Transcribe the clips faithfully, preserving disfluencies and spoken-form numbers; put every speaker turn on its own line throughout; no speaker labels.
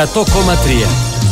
εκατό κόμμα τρία.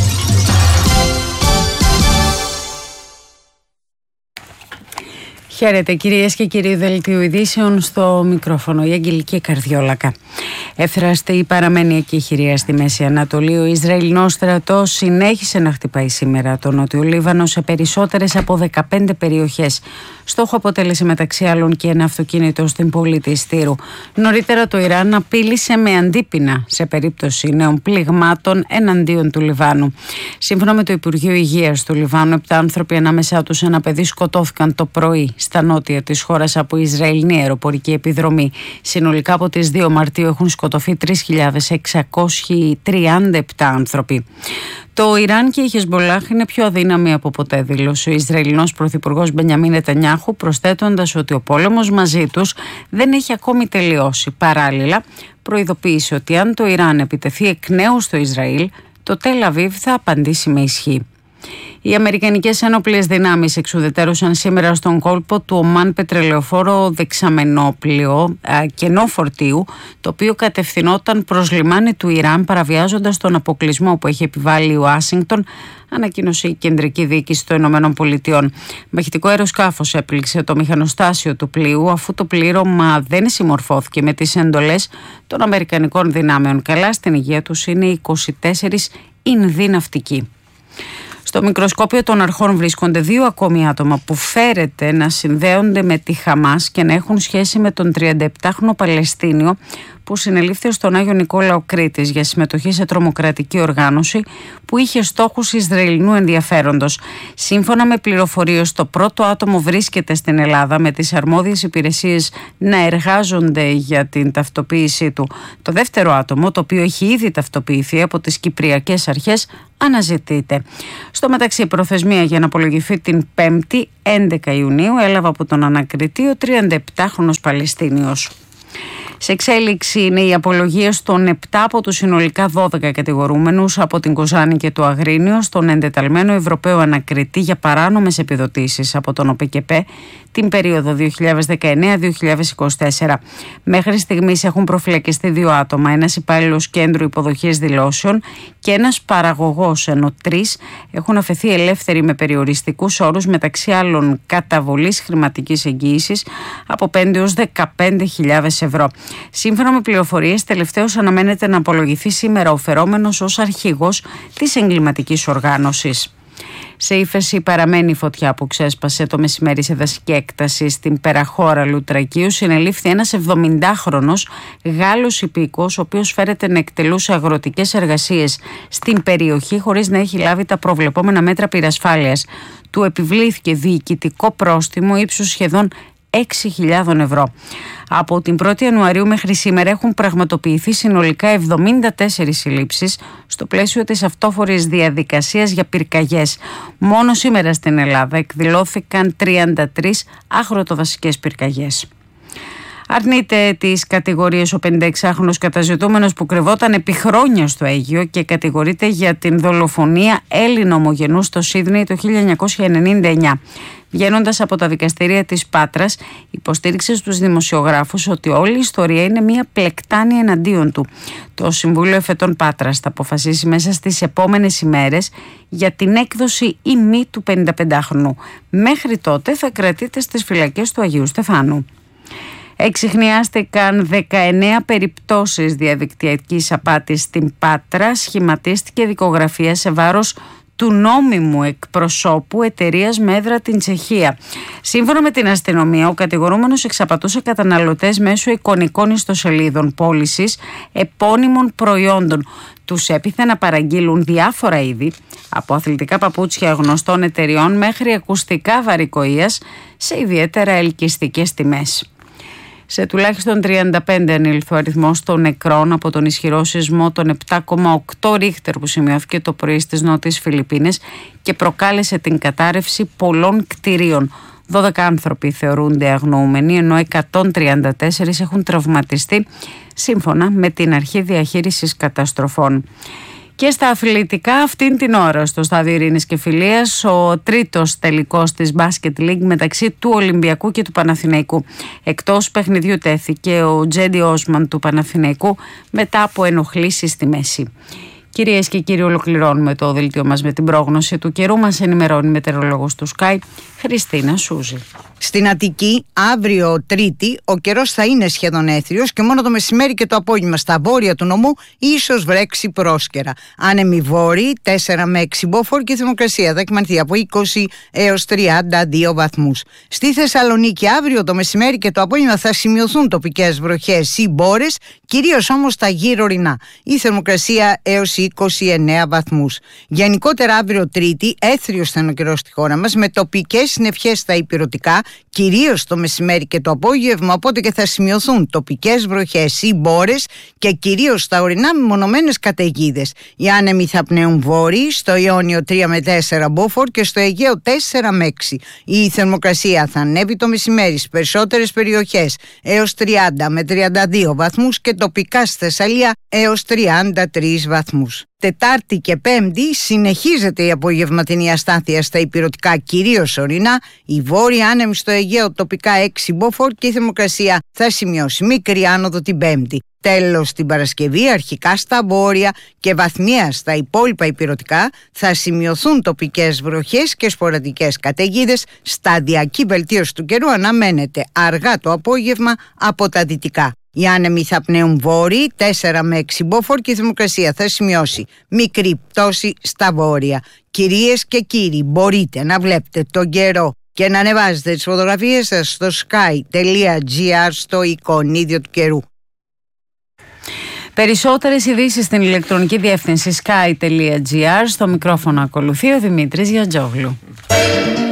Χαίρετε κυρίες και κύριοι, δελτίου ειδήσεων, στο μικρόφωνο η Αγγελική Καρδιόλακα. Εύθραστη παραμένει εκεχηρία στη Μέση Ανατολή. Ο Ισραηλινός στρατός συνέχισε να χτυπάει σήμερα το Νότιο Λίβανο σε περισσότερες από δεκαπέντε περιοχές. Στόχο αποτέλεσε μεταξύ άλλων και ένα αυτοκίνητο στην πόλη της Τύρου. Νωρίτερα το Ιράν απείλησε με αντίπεινα σε περίπτωση νέων πληγμάτων εναντίον του Λιβάνου. Σύμφωνα με το Υπουργείο Υγείας του Λιβάνου, επτά άνθρωποι, ανάμεσά τους ένα παιδί, σκοτώθηκαν το πρωί στα νότια της χώρας από Ισραηλινή αεροπορική επιδρομή. Συνολικά από τις δύο Μαρτίου έχουν σκοτωθεί τρεις χιλιάδες εξακόσιοι τριάντα επτά άνθρωποι. Το Ιράν και η Χεσμπολάχ είναι πιο αδύναμοι από ποτέ, δήλωσε ο Ισραηλινός Πρωθυπουργός Μπενιαμίν Νετανιάχου, προσθέτοντας ότι ο πόλεμος μαζί τους δεν έχει ακόμη τελειώσει. Παράλληλα, προειδοποίησε ότι αν το Ιράν επιτεθεί εκ νέου στο Ισραήλ, το Τελ Αβίβ θα απαντήσει με ισχύ. Οι αμερικανικές ένοπλες δυνάμεις εξουδετερώσαν σήμερα στον κόλπο του Ομάν πετρελαιοφόρο δεξαμενόπλιο κενό φορτίου, το οποίο κατευθυνόταν προς λιμάνι του Ιράν, παραβιάζοντας τον αποκλεισμό που έχει επιβάλει η Ουάσιγκτον, ανακοίνωσε η κεντρική διοίκηση των Ηνωμένων Πολιτειών. Μαχητικό αεροσκάφος έπληξε το μηχανοστάσιο του πλοίου, αφού το πλήρωμα δεν συμμορφώθηκε με τις εντολές των αμερικανικών δυνάμεων. Καλά στην υγεία τους είναι είκοσι τέσσερις Ινδοί ναυτικοί. Στο μικροσκόπιο των αρχών βρίσκονται δύο ακόμη άτομα που φέρεται να συνδέονται με τη Χαμάς και να έχουν σχέση με τον τριανταεπτάχρονο Παλαιστίνιο που συνελήφθη στον Άγιο Νικόλαο Κρήτης για συμμετοχή σε τρομοκρατική οργάνωση που είχε στόχους Ισραηλινού ενδιαφέροντος. Σύμφωνα με πληροφορίες, το πρώτο άτομο βρίσκεται στην Ελλάδα, με τις αρμόδιες υπηρεσίες να εργάζονται για την ταυτοποίησή του. Το δεύτερο άτομο, το οποίο έχει ήδη ταυτοποιηθεί από τις Κυπριακές Αρχές, αναζητείται. Στο μεταξύ, η προθεσμία για να απολογηθεί την Πέμπτη, έντεκα Ιουνίου, έλαβε από τον ανακριτή ο τριανταεπτάχρονος Παλαιστίνιος. Σε εξέλιξη είναι οι απολογίες των επτά από τους συνολικά δώδεκα κατηγορούμενους από την Κοζάνη και το Αγρίνιο στον εντεταλμένο Ευρωπαίο ανακριτή για παράνομες επιδοτήσεις από τον ΟΠΕΚΕΠΕ την περίοδο δύο χιλιάδες δεκαεννέα με δύο χιλιάδες είκοσι τέσσερα. Μέχρι στιγμής έχουν προφυλακιστεί δύο άτομα, ένας υπάλληλος κέντρου υποδοχής δηλώσεων και ένας παραγωγός, ενώ τρεις έχουν αφαιθεί ελεύθεροι με περιοριστικούς όρους, μεταξύ άλλων καταβολής χρηματικής εγγύησης από πέντε έως δεκαπέντε χιλιάδες ευρώ. Σύμφωνα με πληροφορίες, τελευταίος αναμένεται να απολογηθεί σήμερα ο φερόμενος ως αρχηγός της εγκληματικής οργάνωσης. Σε ύφεση παραμένει η φωτιά που ξέσπασε το μεσημέρι σε δασική έκταση στην Περαχώρα Λουτρακίου. Συνελήφθη ένας εβδομηντάχρονος Γάλλος υπήκος, ο οποίος φέρεται να εκτελούσε αγροτικές εργασίες στην περιοχή χωρίς να έχει λάβει τα προβλεπόμενα μέτρα πυρασφάλειας. Του επιβλήθηκε διοικητικό πρόστιμο ύψους σχεδόν έξι χιλιάδες ευρώ. Από την πρώτη Ιανουαρίου μέχρι σήμερα έχουν πραγματοποιηθεί συνολικά εβδομήντα τέσσερις συλλήψεις στο πλαίσιο της αυτόφορης διαδικασίας για πυρκαγιές. Μόνο σήμερα στην Ελλάδα εκδηλώθηκαν τριάντα τρεις αγροτοδασικές πυρκαγιές. Αρνείται τις κατηγορίες ο πενηνταεξάχρονος καταζητούμενος που κρυβόταν επί χρόνια στο Αίγυο και κατηγορείται για την δολοφονία Έλληνο ομογενού στο Σίδνεϊ το χίλια εννιακόσια ενενήντα εννιά. Βγαίνοντας από τα δικαστήρια της Πάτρας, υποστήριξε στους δημοσιογράφους ότι όλη η ιστορία είναι μια πλεκτάνη εναντίον του. Το Συμβούλιο Εφετών Πάτρας θα αποφασίσει μέσα στις επόμενες ημέρες για την έκδοση ή μη του πενηνταπεντάχρονου. Μέχρι τότε θα κρατείται στις φυλακές του Αγίου Στεφάνου. Εξιχνιάστηκαν δεκαεννέα περιπτώσεις διαδικτυακής απάτης στην Πάτρα. Σχηματίστηκε δικογραφία σε βάρος του νόμιμου εκπροσώπου εταιρείας με έδρα την Τσεχία. Σύμφωνα με την αστυνομία, ο κατηγορούμενος εξαπατούσε καταναλωτές μέσω εικονικών ιστοσελίδων πώλησης επώνυμων προϊόντων. Τους έπιθε να παραγγείλουν διάφορα είδη, από αθλητικά παπούτσια γνωστών εταιριών μέχρι ακουστικά βαρικοείας σε ιδιαίτερα ελκυστικές τιμές. Σε τουλάχιστον τριάντα πέντε ανήλθε ο αριθμός των νεκρών από τον ισχυρό σεισμό των επτά κόμμα οκτώ ρίχτερ που σημειώθηκε το πρωί στις νότιες Φιλιππίνες και προκάλεσε την κατάρρευση πολλών κτηρίων. δώδεκα άνθρωποι θεωρούνται αγνοούμενοι, ενώ εκατόν τριάντα τέσσερις έχουν τραυματιστεί, σύμφωνα με την Αρχή Διαχείρισης Καταστροφών. Και στα αθλητικά, αυτήν την ώρα στο Στάδιο Ειρήνης και Φιλίας, ο τρίτος τελικός της Basket League μεταξύ του Ολυμπιακού και του Παναθηναϊκού. Εκτός παιχνιδιού τέθηκε ο Τζέντι Όσμαν του Παναθηναϊκού μετά από ενοχλήσεις στη μέση. Κυρίες και κύριοι, ολοκληρώνουμε το δελτίο μας με την πρόγνωση του καιρού. Μας ενημερώνει η μετεωρολόγος του Sky, Χριστίνα Σούζη.
Στην Αττική, αύριο Τρίτη, ο καιρός θα είναι σχεδόν έθριος και μόνο το μεσημέρι και το απόγευμα στα βόρεια του νομού ίσως βρέξει πρόσκαιρα. Άνεμοι βόρειοι, τέσσερα με έξι μποφόρ και η θερμοκρασία θα εκμανθεί από είκοσι έως τριάντα δύο βαθμούς. Στη Θεσσαλονίκη, αύριο το μεσημέρι και το απόγευμα θα σημειωθούν τοπικές βροχές ή μπόρες, κυρίως όμως τα γύρω ορεινά. Η θερμοκρασία έως είκοσι εννέα βαθμούς. Γενικότερα, αύριο Τρίτη, έθριος θα είναι ο καιρός στη χώρα μας, με τοπικές συννεφιές στα ηπειρωτικά, κυρίως το μεσημέρι και το απόγευμα, οπότε και θα σημειωθούν τοπικές βροχές ή μπόρες και κυρίως στα ορεινά με μονομένες καταιγίδες. Οι άνεμοι θα πνέουν βόρειοι, στο Ιόνιο τρία με τέσσερα μποφόρ και στο Αιγαίο τέσσερα με έξι. Η θερμοκρασία θα ανέβει το μεσημέρι στις περισσότερες περιοχές έως τριάντα με τριάντα δύο βαθμούς και τοπικά στη Θεσσαλία έως τριάντα τρεις βαθμούς. Τετάρτη και Πέμπτη συνεχίζεται η απογευματινή αστάθεια στα ηπειρωτικά, κυρίως ορεινά. Η βόρεια άνεμη στο Αιγαίο τοπικά έξι μποφόρ και η θερμοκρασία θα σημειώσει μικρή άνοδο την Πέμπτη. Τέλος, την Παρασκευή αρχικά στα βόρεια και βαθμιαία στα υπόλοιπα ηπειρωτικά θα σημειωθούν τοπικές βροχές και σποραδικές καταιγίδες. Σταδιακή βελτίωση του καιρού αναμένεται αργά το απόγευμα από τα δυτικά. Οι άνεμοι θα πνέουν βόρειοι, τέσσερα με έξι μποφόρ και η θερμοκρασία θα σημειώσει μικρή πτώση στα βόρεια. Κυρίες και κύριοι, μπορείτε να βλέπετε τον καιρό και να ανεβάζετε τις φωτογραφίες σας στο sky.gr, στο εικονίδιο του καιρού.
Περισσότερες ειδήσεις στην ηλεκτρονική διεύθυνση sky.gr. Στο μικρόφωνο ακολουθεί ο Δημήτρης Γιαντζόγλου.